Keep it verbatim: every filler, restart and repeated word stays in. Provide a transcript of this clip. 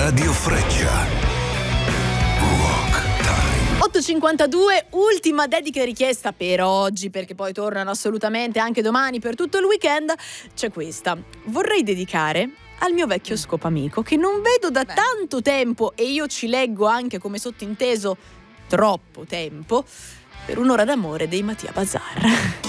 Radio Freccia. Rock Time. otto e cinquantadue, ultima dedica richiesta per oggi, perché poi tornano assolutamente anche domani per tutto il weekend. C'è questa. Vorrei dedicare al mio vecchio scopamico che non vedo da Beh. tanto tempo, e io ci leggo anche come sottinteso troppo tempo, per un'ora d'amore dei Mattia Bazar.